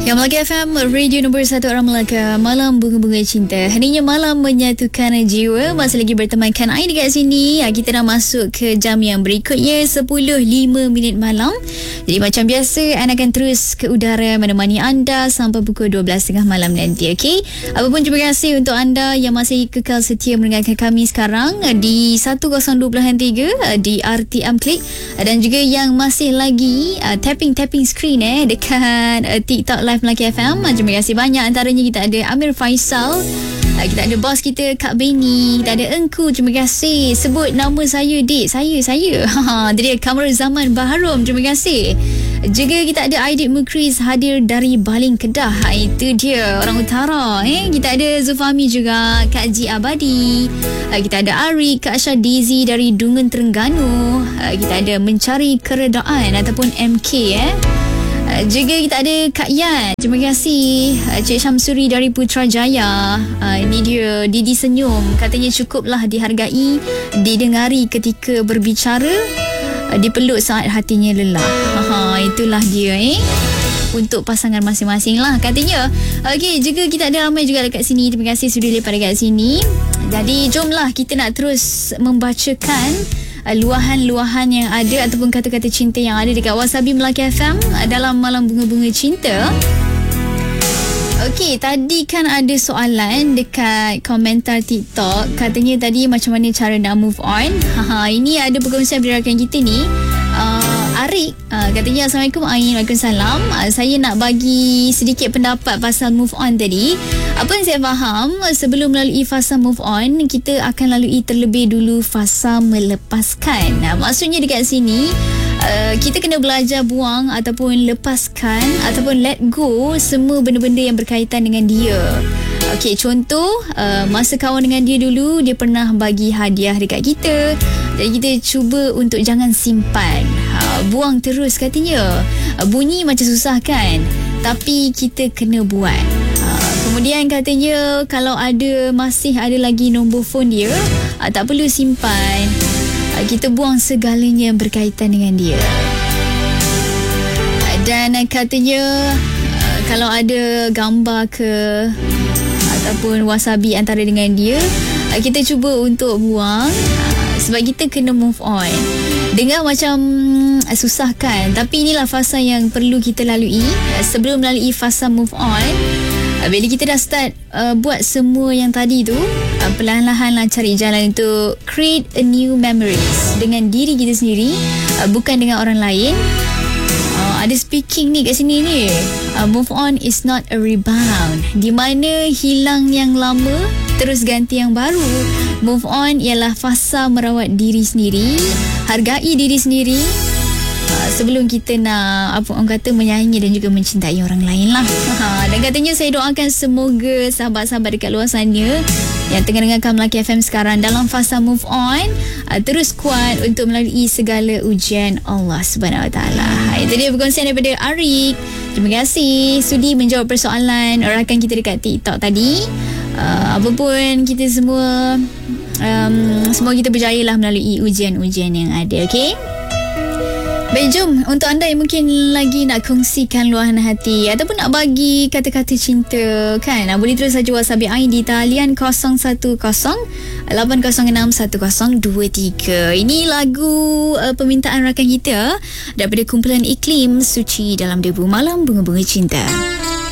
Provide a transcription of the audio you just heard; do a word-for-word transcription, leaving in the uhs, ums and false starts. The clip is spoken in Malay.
Yang Melaka F M, radio nombor satu orang Melaka, Malam Bunga-Bunga Cinta. Harinya malam menyatukan jiwa. Masih lagi bertemankan I dekat sini. Kita dah masuk ke jam yang berikutnya, sepuluh lima minit malam. Jadi macam biasa, I akan terus ke udara menemani anda sampai pukul dua belas tiga puluh malam nanti, okey? Apapun, terima kasih untuk anda yang masih kekal setia mendengarkan kami sekarang di seratus dua puluh tiga di R T M Klik, dan juga yang masih lagi uh, tapping-tapping screen eh dekat uh, TikTok Live Melaka F M. Terima kasih banyak. Antaranya kita ada Amir Faisal, kita ada bos kita Kak Beni, kita ada Engku. Terima kasih. Sebut nama saya, Dik. Saya, saya. Dia Kamarul Zaman Baharum. Terima kasih. Juga kita ada Aidit Mukriz hadir dari Baling Kedah. Itu dia, orang utara. Eh? Kita ada Zulfahmi juga, Kak Ji Abadi. Kita ada Arik, Kak Asha Dizi dari Dungun Terengganu. Kita ada Mencari Keredaan ataupun M K. Eh? Juga kita ada Kak Yan. Terima kasih. Cik Syamsuri dari Putrajaya. uh, Ini dia Didi Senyum. Katanya cukuplah dihargai, didengari ketika berbicara, uh, dipeluk saat hatinya lelah. Aha, itulah dia eh untuk pasangan masing-masing lah katanya. Okey, juga kita ada ramai juga dekat sini. Terima kasih sudah lepas dekat sini. Jadi jomlah kita nak terus membacakan luahan-luahan yang ada ataupun kata-kata cinta yang ada dekat Wasabi Melaka F M dalam Malam Bunga-Bunga Cinta. Okey, tadi kan ada soalan dekat komentar TikTok. Katanya tadi macam mana cara nak move on. Haha, ini ada perkongsian dari rakan kita ni. Uh, Arik uh, katanya, Assalamualaikum Ain. Waalaikumsalam. uh, Saya nak bagi sedikit pendapat pasal move on tadi. Apa yang saya faham, sebelum melalui fasa move on, kita akan lalui terlebih dulu fasa melepaskan. Nah, maksudnya dekat sini, uh, kita kena belajar buang ataupun lepaskan ataupun let go semua benda-benda yang berkaitan dengan dia. Okey, contoh, uh, masa kawan dengan dia dulu, dia pernah bagi hadiah dekat kita. Jadi kita cuba untuk jangan simpan, ha, buang terus katanya. Bunyi macam susah kan, tapi kita kena buat. ha, Kemudian katanya, kalau ada masih ada lagi nombor phone dia, ha, tak perlu simpan. ha, Kita buang segalanya yang berkaitan dengan dia. Dan katanya, ha, kalau ada gambar ke ataupun wasabi antara dengan dia, ha, kita cuba untuk buang. Sebab kita kena move on. Dengar macam uh, susah kan, tapi inilah fasa yang perlu kita lalui. uh, Sebelum melalui fasa move on, uh, bila kita dah start uh, buat semua yang tadi tu, uh, perlahan-lahan lah cari jalan untuk create a new memories dengan diri kita sendiri, uh, bukan dengan orang lain. uh, Ada speaking ni kat sini ni, uh, move on is not a rebound, di mana hilang yang lama terus ganti yang baru. Move on ialah fasa merawat diri sendiri, hargai diri sendiri, uh, sebelum kita nak, apa orang kata, menyayangi dan juga mencintai orang lain lah. Ha, dan katanya saya doakan semoga sahabat-sahabat dekat luar sana yang tengah dengarkan Melaka F M sekarang dalam fasa move on, uh, terus kuat untuk melalui segala ujian Allah Subhanahu Wa Taala. Ha, itu dia perkongsian daripada Arik. Terima kasih sudi menjawab persoalan rakan kita dekat TikTok tadi. Uh, apa pun, kita semua um, semua kita berjayalah melalui ujian-ujian yang ada. Okey, baik, jom untuk anda yang mungkin lagi nak kongsikan luahan hati ataupun nak bagi kata-kata cinta kan, boleh terus saja WhatsApp I di talian kosong satu kosong lapan kosong enam satu kosong dua tiga. Ini lagu uh, permintaan rakan kita daripada kumpulan Iklim, Suci dalam Debu Malam Bunga-Bunga Cinta.